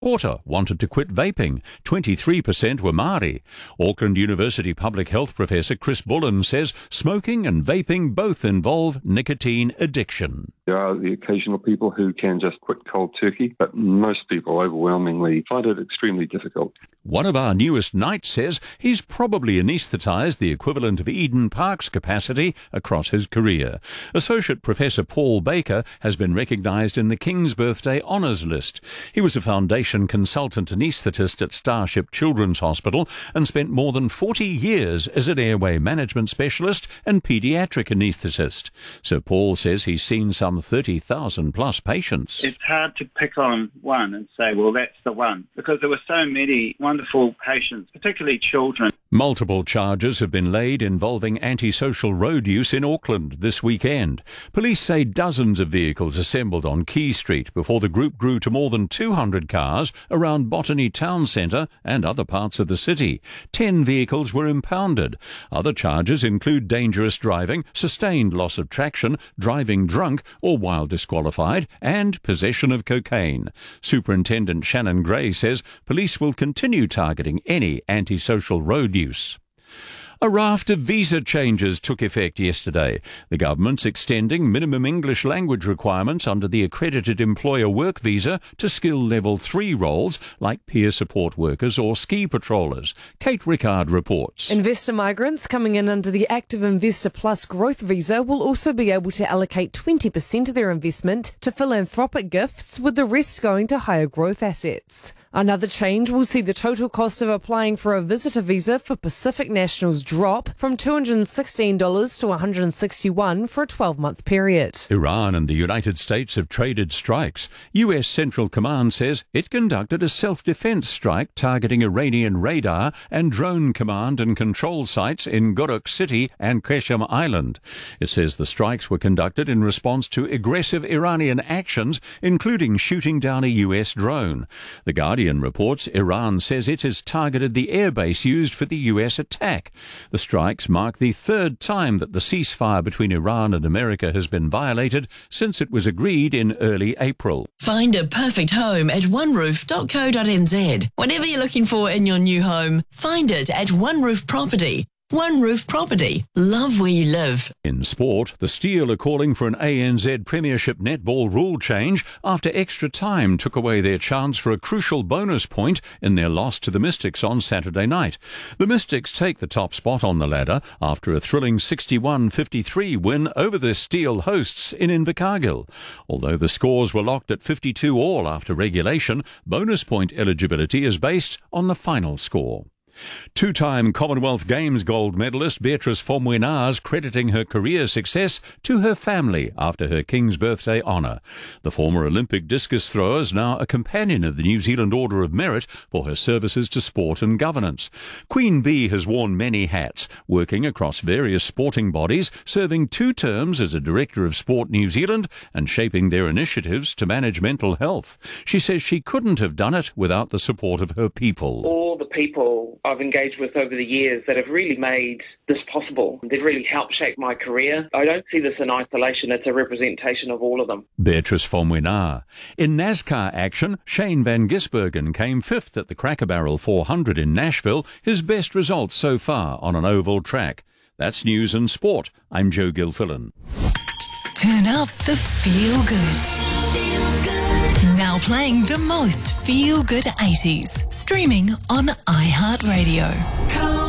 Quarter wanted to quit vaping. 23% were Māori. Auckland University Public Health Professor Chris Bullen says smoking and vaping both involve nicotine addiction. There are the occasional people who can just quit cold turkey, but most people overwhelmingly find it extremely difficult. One of our newest knights says he's probably anaesthetised the equivalent of Eden Park's capacity across his career. Associate Professor Paul Baker has been recognised in the King's Birthday Honours List. He was a Foundation consultant anaesthetist at Starship Children's Hospital and spent more than 40 years as an airway management specialist and paediatric anaesthetist. Sir Paul says he's seen some 30,000 plus patients. It's hard to pick on one and say, well, that's the one, because there were so many wonderful patients, particularly children. Multiple charges have been laid involving antisocial road use in Auckland this weekend. Police say dozens of vehicles assembled on Quay Street before the group grew to more than 200 cars around Botany Town Centre and other parts of the city. 10 vehicles were impounded. Other charges include dangerous driving, sustained loss of traction, driving drunk or while disqualified, and possession of cocaine. Superintendent Shannon Gray says police will continue targeting any antisocial road use. A raft of visa changes took effect yesterday. The government's extending minimum English language requirements under the accredited employer work visa to skill level 3 roles like peer support workers or ski patrollers. Kate Rickard reports. Investor migrants coming in under the Active Investor Plus growth visa will also be able to allocate 20% of their investment to philanthropic gifts, with the rest going to higher growth assets. Another change will see the total cost of applying for a visitor visa for Pacific nationals drop from $216 to $161 for a 12-month period. Iran and the United States have traded strikes. US Central Command says it conducted a self-defense strike targeting Iranian radar and drone command and control sites in Guruk City and Qeshm Island. It says the strikes were conducted in response to aggressive Iranian actions, including shooting down a US drone. The Guardian reports Iran says it has targeted the airbase used for the US attack. The strikes mark the third time that the ceasefire between Iran and America has been violated since it was agreed in early April. Find a perfect home at oneroof.co.nz. Whatever you're looking for in your new home, find it at One Roof Property. One Roof Property. Love where you live. In sport, the Steel are calling for an ANZ Premiership netball rule change after extra time took away their chance for a crucial bonus point in their loss to the Mystics on Saturday night. The Mystics take the top spot on the ladder after a thrilling 61-53 win over the Steel hosts in Invercargill. Although the scores were locked at 52 all after regulation, bonus point eligibility is based on the final score. Two-time Commonwealth Games gold medalist Beatrice Fomwenaz crediting her career success to her family after her King's Birthday honour. The former Olympic discus thrower is now a companion of the New Zealand Order of Merit for her services to sport and governance. Queen Bee has worn many hats, working across various sporting bodies, serving 2 terms as a Director of Sport New Zealand and shaping their initiatives to manage mental health. She says she couldn't have done it without the support of her people. All the people I've engaged with over the years that have really made this possible. They've really helped shape my career. I don't see this in isolation. It's a representation of all of them. Beatrice Fomwenaz. In NASCAR action, Shane Van Gisbergen came 5th at the Cracker Barrel 400 in Nashville, his best result so far on an oval track. That's news and sport. I'm Joe Gilfillan. Turn up the feel good. Now playing the most feel good 80s. Streaming on iHeartRadio.